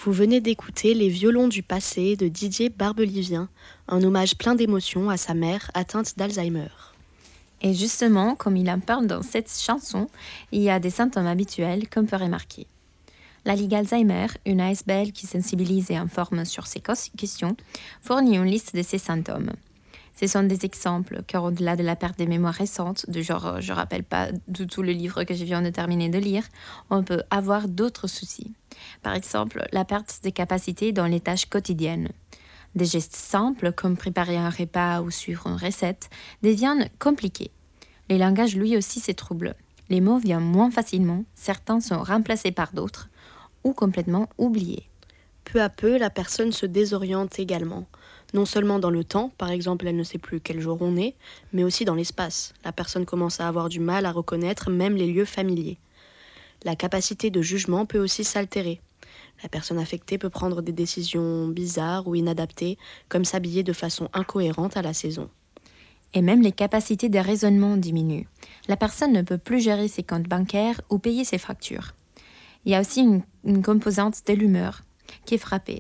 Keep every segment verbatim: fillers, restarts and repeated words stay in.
Vous venez d'écouter Les violons du passé de Didier Barbelivien, un hommage plein d'émotions à sa mère atteinte d'Alzheimer. Et justement, comme il en parle dans cette chanson, il y a des symptômes habituels qu'on peut remarquer. La Ligue Alzheimer, une A S B L qui sensibilise et informe sur ces questions, fournit une liste de ces symptômes. Ce sont des exemples, car au-delà de la perte des mémoires récentes, du genre je ne rappelle pas du tout le livre que je viens de terminer de lire, on peut avoir d'autres soucis. Par exemple, la perte des capacités dans les tâches quotidiennes. Des gestes simples, comme préparer un repas ou suivre une recette, deviennent compliqués. Le langage, lui aussi, se trouble. Les mots viennent moins facilement, certains sont remplacés par d'autres, ou complètement oubliés. Peu à peu, la personne se désoriente également. Non seulement dans le temps, par exemple elle ne sait plus quel jour on est, mais aussi dans l'espace. La personne commence à avoir du mal à reconnaître même les lieux familiers. La capacité de jugement peut aussi s'altérer. La personne affectée peut prendre des décisions bizarres ou inadaptées, comme s'habiller de façon incohérente à la saison. Et même les capacités de raisonnement diminuent. La personne ne peut plus gérer ses comptes bancaires ou payer ses factures. Il y a aussi une, une composante de l'humeur qui est frappée.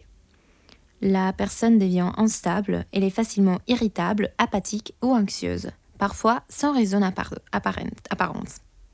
La personne devient instable, elle est facilement irritable, apathique ou anxieuse, parfois sans raison apparente.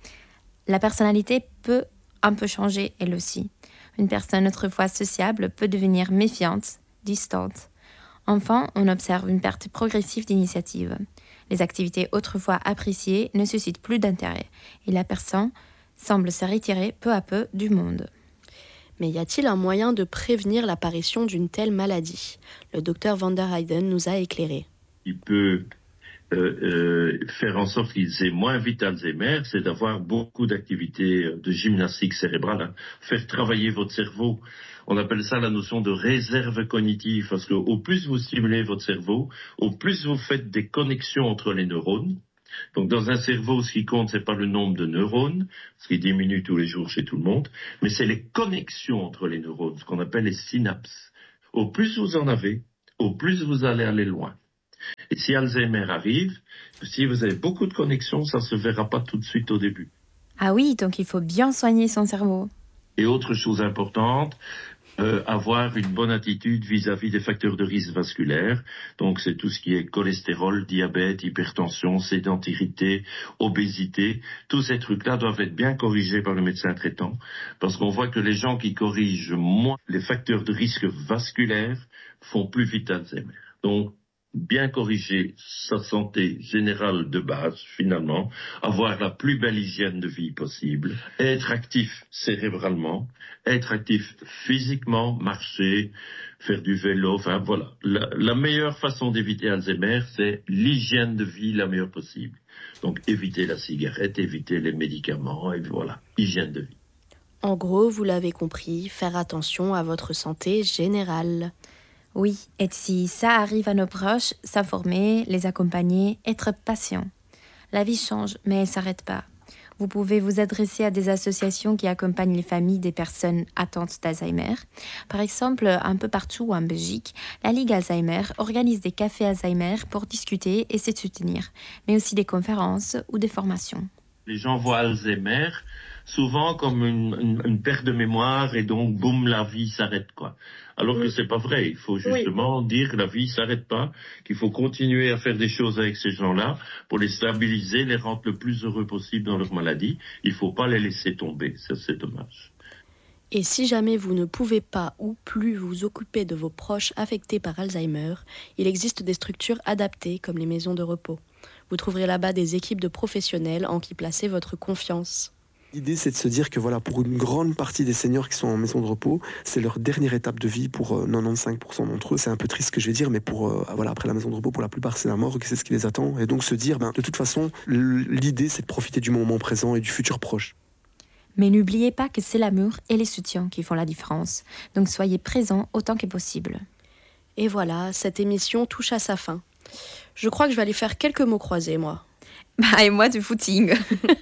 La personnalité peut un peu changer elle aussi. Une personne autrefois sociable peut devenir méfiante, distante. Enfin, on observe une perte progressive d'initiative. Les activités autrefois appréciées ne suscitent plus d'intérêt et la personne semble se retirer peu à peu du monde. Mais y a-t-il un moyen de prévenir l'apparition d'une telle maladie ? Le docteur Van der Heyden nous a éclairé. Il peut euh, euh, faire en sorte qu'ils aient moins vite Alzheimer, c'est d'avoir beaucoup d'activités de gymnastique cérébrale, hein. Faire travailler votre cerveau. On appelle ça la notion de réserve cognitive, parce qu'au plus vous stimulez votre cerveau, au plus vous faites des connexions entre les neurones. Donc dans un cerveau, ce qui compte, c'est pas le nombre de neurones, ce qui diminue tous les jours chez tout le monde, mais c'est les connexions entre les neurones, ce qu'on appelle les synapses. Au plus vous en avez, au plus vous allez aller loin. Et si Alzheimer arrive, si vous avez beaucoup de connexions, ça ne se verra pas tout de suite au début. Ah oui, donc il faut bien soigner son cerveau. Et autre chose importante, Euh, avoir une bonne attitude vis-à-vis des facteurs de risque vasculaire. Donc c'est tout ce qui est cholestérol, diabète, hypertension, sédentarité, obésité. Tous ces trucs-là doivent être bien corrigés par le médecin traitant, parce qu'on voit que les gens qui corrigent moins les facteurs de risque vasculaire font plus vite Alzheimer. Donc bien corriger sa santé générale de base, finalement, avoir la plus belle hygiène de vie possible, être actif cérébralement, être actif physiquement, marcher, faire du vélo, enfin voilà. La, la meilleure façon d'éviter Alzheimer, c'est l'hygiène de vie la meilleure possible. Donc éviter la cigarette, éviter les médicaments, et voilà, hygiène de vie. En gros, vous l'avez compris, faire attention à votre santé générale. Oui, et si ça arrive à nos proches, s'informer, les accompagner, être patient. La vie change, mais elle ne s'arrête pas. Vous pouvez vous adresser à des associations qui accompagnent les familles des personnes atteintes d'Alzheimer. Par exemple, un peu partout en Belgique, la Ligue Alzheimer organise des cafés Alzheimer pour discuter et se soutenir, mais aussi des conférences ou des formations. Les gens voient Alzheimer souvent comme une, une, une perte de mémoire et donc, boum, la vie s'arrête, quoi. Alors oui. que c'est pas vrai. Il faut justement oui. dire que la vie s'arrête pas, qu'il faut continuer à faire des choses avec ces gens-là pour les stabiliser, les rendre le plus heureux possible dans leur maladie. Il faut pas les laisser tomber. Ça, c'est dommage. Et si jamais vous ne pouvez pas ou plus vous occuper de vos proches affectés par Alzheimer, il existe des structures adaptées comme les maisons de repos. Vous trouverez là-bas des équipes de professionnels en qui placer votre confiance. L'idée, c'est de se dire que voilà, pour une grande partie des seniors qui sont en maison de repos, c'est leur dernière étape de vie pour euh, quatre-vingt-quinze pour cent d'entre eux. C'est un peu triste ce que je vais dire, mais pour euh, voilà, après la maison de repos, pour la plupart, c'est la mort, que c'est ce qui les attend. Et donc se dire, ben, de toute façon, l'idée, c'est de profiter du moment présent et du futur proche. Mais n'oubliez pas que c'est l'amour et les soutiens qui font la différence. Donc soyez présents autant que possible. Et voilà, cette émission touche à sa fin. Je crois que je vais aller faire quelques mots croisés, moi. Bah, et moi, du footing.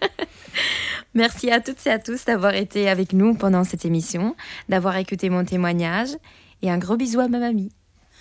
Merci à toutes et à tous d'avoir été avec nous pendant cette émission, d'avoir écouté mon témoignage. Et un gros bisou à ma mamie.